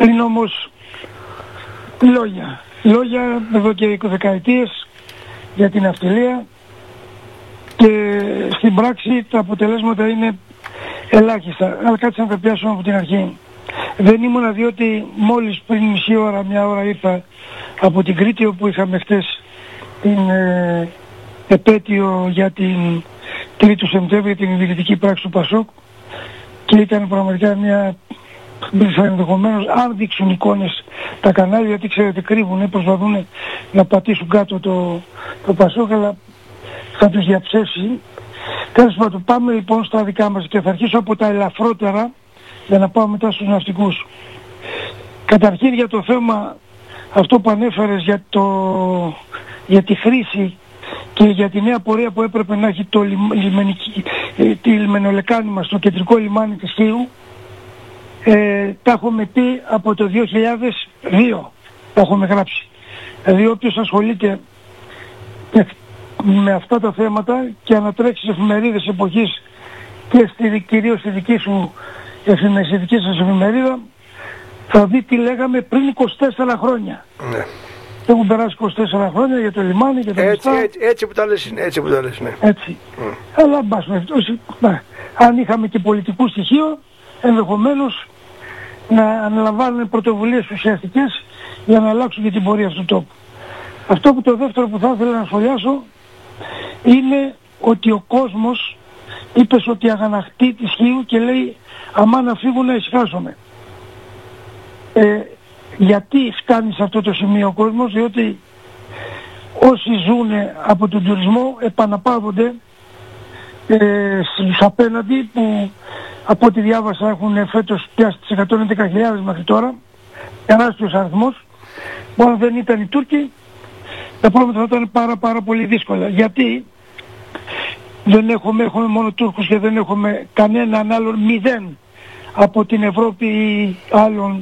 Πριν όμως λόγια εδώ και 20 δεκαετίες για την ναυτιλία, και στην πράξη τα αποτελέσματα είναι ελάχιστα. Αλλά κάτσε να τα πιάσουμε από την αρχή. Δεν ήμουνα, διότι μόλις πριν μισή ώρα, μια ώρα ήρθα από την Κρήτη, όπου είχαμε χτες την επέτειο για την 3η του Σεπτέμβρη, την ιδρυτική πράξη του ΠΑΣΟΚ, και ήταν πραγματικά μια... ενδεχομένως αν δείξουν εικόνες τα κανάλια, γιατί ξέρετε κρύβουν, προσπαθούν να πατήσουν κάτω το ΠΑΣΟΚ, αλλά θα τους διαψεύσει. Τέλος πάντων, πάμε λοιπόν στα δικά μας και θα αρχίσω από τα ελαφρότερα για να πάω μετά στους ναυτικούς. Καταρχήν για το θέμα αυτό που ανέφερες για τη χρήση και για τη νέα πορεία που έπρεπε να έχει τη λιμενολεκάνη στο κεντρικό λιμάνι της Χίου, τα έχουμε πει από το 2002, τα έχουμε γράψει. Δηλαδή όποιος ασχολείται με αυτά τα θέματα και ανατρέξει στις εφημερίδες εποχής και κυρίως στη δική σας εφημερίδα, θα δει τι λέγαμε πριν 24 χρόνια. Ναι. Έχουν περάσει 24 χρόνια για το λιμάνι, για τα μισθά. Έτσι που τα λες είναι, έτσι που τα λες, ναι. Έτσι. Αλλά εν πάση περιπτώσει, αν είχαμε και πολιτικού στοιχείο, ενδεχομένως να αναλαμβάνουν πρωτοβουλίες ουσιαστικές για να αλλάξουν και την πορεία αυτού του τόπου. Αυτό που το δεύτερο που θα ήθελα να σχολιάσω είναι ότι ο κόσμος είπες ότι αγαναχτεί τη Χίου και λέει αμά να φύγουν να ησυχάσουμε. Γιατί φτάνει σε αυτό το σημείο ο κόσμος? Διότι όσοι ζουν από τον τουρισμό επαναπαύονται στους απέναντι, που από ό,τι διάβασα έχουν φέτος πιάσει τις 111.000 μέχρι τώρα, τεράστιος αριθμός. Μόνο δεν ήταν οι Τούρκοι, τα πράγματα θα ήταν πάρα πολύ δύσκολα. Γιατί δεν έχουμε μόνο Τούρκους και δεν έχουμε κανέναν άλλον, μηδέν από την Ευρώπη ή άλλον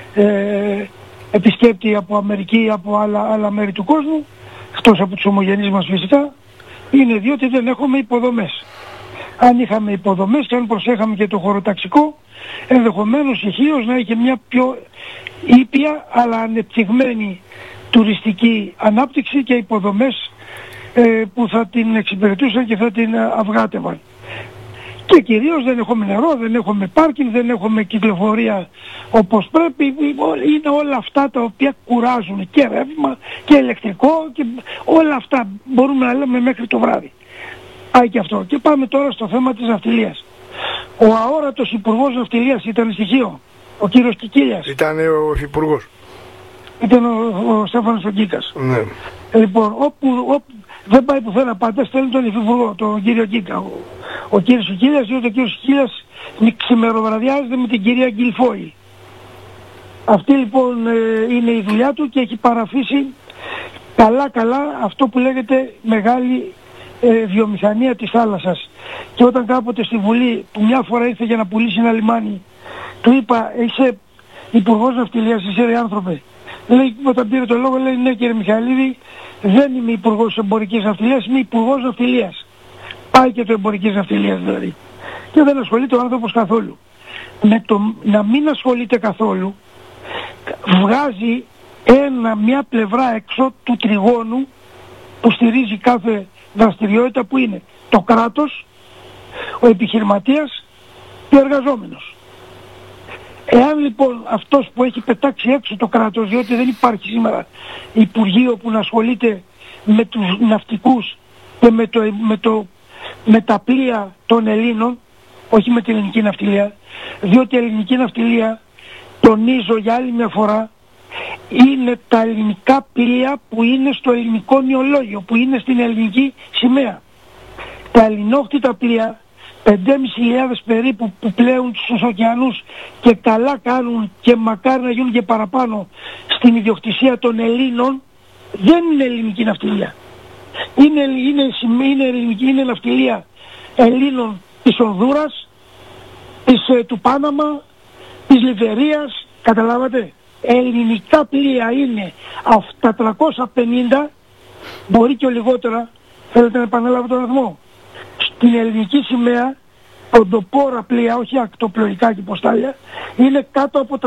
επισκέπτη από Αμερική ή από άλλα μέρη του κόσμου, εκτός από τους ομογενείς μας φυσικά, είναι διότι δεν έχουμε υποδομές. Αν είχαμε υποδομές και αν προσέχαμε και το χωροταξικό, ενδεχομένως η Χίος να είχε μια πιο ήπια αλλά ανεπτυγμένη τουριστική ανάπτυξη και υποδομές που θα την εξυπηρετούσαν και θα την αυγάτευαν. Και κυρίως δεν έχουμε νερό, δεν έχουμε πάρκινγκ, δεν έχουμε κυκλοφορία όπως πρέπει. Είναι όλα αυτά τα οποία κουράζουν, και ρεύμα και ηλεκτρικό και όλα αυτά μπορούμε να λέμε μέχρι το βράδυ. Πάει και αυτό. Και πάμε τώρα στο θέμα της ναυτιλίας. Ο αόρατος υπουργός ναυτιλίας ήταν στοιχείο, ο κύριος Κικίλιας. Ήταν ο υπουργός. Ήταν ο Στέφανος ο Γκίκας. Ναι. Λοιπόν, όπου δεν πάει πουθενά, πάντα στέλνει τον υφυπουργό, τον κύριο Γκίκα. Ο κύριος Κικίλιας, διότι ο κύριος Κικίλιας ξημεροβραδιάζεται με την κυρία Γκυλφόη. Αυτή λοιπόν είναι η δουλειά του και έχει παραφύσει καλά αυτό που λέγεται μεγάλη βιομηχανία της θάλασσας. Και όταν κάποτε στη Βουλή, που μια φορά ήρθε για να πουλήσει ένα λιμάνι, του είπα είσαι υπουργός ναυτιλίας, είσαι ρε άνθρωπε? Λέει, όταν πήρε το λόγο, λέει ναι κύριε Μιχαηλίδη, δεν είμαι υπουργός εμπορικής ναυτιλίας, είμαι υπουργός ναυτιλίας. Πάει και το εμπορικής ναυτιλίας δηλαδή. Και δεν ασχολείται ο άνθρωπος καθόλου. Με το να μην ασχολείται καθόλου, βγάζει μια πλευρά έξω του τριγώνου που στηρίζει κάθε δραστηριότητα, που είναι το κράτος, ο επιχειρηματίας και ο εργαζόμενος. Εάν λοιπόν αυτός που έχει πετάξει έξω το κράτος, διότι δεν υπάρχει σήμερα υπουργείο που να ασχολείται με τους ναυτικούς και με τα πλοία των Ελλήνων, όχι με την ελληνική ναυτιλία, διότι η ελληνική ναυτιλία, τονίζω για άλλη μια φορά, είναι τα ελληνικά πλοία που είναι στο ελληνικό νεολόγιο, που είναι στην ελληνική σημαία. Τα ελληνόκτητα πλοία, 5.500 περίπου που πλέουν στους ωκεανούς και καλά κάνουν και μακάρι να γίνουν και παραπάνω στην ιδιοκτησία των Ελλήνων, δεν είναι ελληνική ναυτιλία. Είναι ναυτιλία Ελλήνων της Ονδούρας, του Πάναμα, της Λιβερίας, καταλάβατε. Ελληνικά πλοία είναι αυτά 350, μπορεί και λιγότερα, θέλετε να επαναλάβω τον αριθμό. Στην ελληνική σημαία, ποντοπόρα πλοία, όχι ακτοπλοϊκά και ποστάλια, είναι κάτω από